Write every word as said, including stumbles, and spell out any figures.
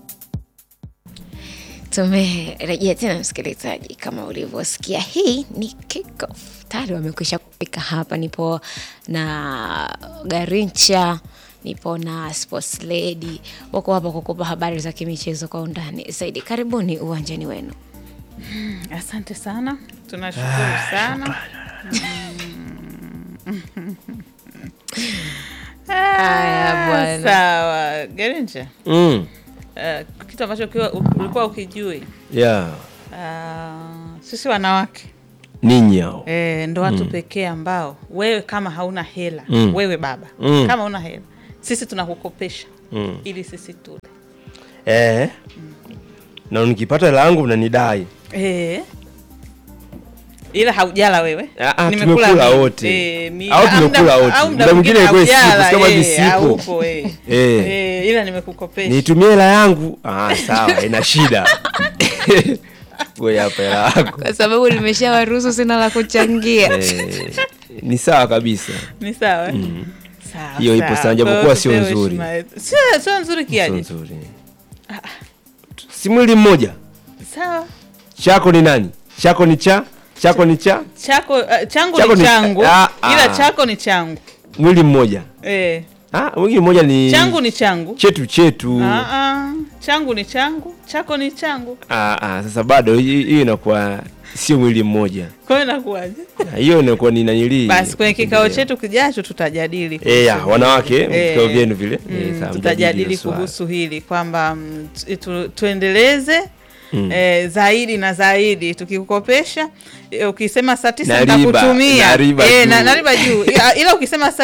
Tumerejea tena msikilizaji, kama ulivyosikia hii ni kick off. Tayari wamekwisha kupika hapa, nipo na Garincha, nipo na Sports Lady. Wako hapa kukupa habari za kimichezo kwa undani zaidi. Karibuni uwanjani wenu. Asante sana. Tunashukuru sana. Haya bwana. Sawa, Garincha. Mm. Uh, kitu ambacho ulikuwa ukijui. Yeah. Uh, sisi wanawake Ninyi hao. eh ndo watu mm. pekee ambao wewe kama hauna hela, mm. wewe baba, mm. kama hauna hela, sisi tunakukopesha mm. ili sisi tule. Eh. Mm. Na nikipata hela yangu unanidai. Eh. Ila haujala wewe. Ah, nimekula wote. Eh, mi au tumekula wote. Muda mwingine kwa siku kama visipo. Eh. Eh, ila nimekukopesha. Nitumie hela yangu. Ah, sawa, ina shida. Wewe hapa hela yako. Kwa sababu nimeshawaruhusu, sina la kuchangia. Eh, ni sawa kabisa. Ni sawa. Mm. Sawa. Hiyo ipo sana, japokuwa sio nzuri. Sio sio nzuri kiaje? Sio nzuri. Si mwili mmoja. Sawa. Chako ni nani? Chako ni cha? Chako ni cha? Chako uh, changu chako ni changu. Ah, ila ah. chako ni changu. Mwili mmoja. Eh. Ah, mwili mmoja ni changu ni changu. Chetu chetu. Ah ah. Changu ni changu, chako ni changu. Ah ah, sasa bado hiyo inakuwa sio mwili mmoja. Kwa hiyo inakuwaje? Hiyo inakuwa ni nanili. Basi kwenye kikao chetu kijacho tutajadili. Eh, ya wanawake vikao eh, vyenu vile. Mm, eh, sawa, tutajadili kuhusu hili kwamba mm, tu, tuendeleze mm. eh, zaidi na zaidi tukikukopesha. Eh, ukisema saa tisa nitakutumia. Na riba eh, juu. na riba juu. Ila ukisema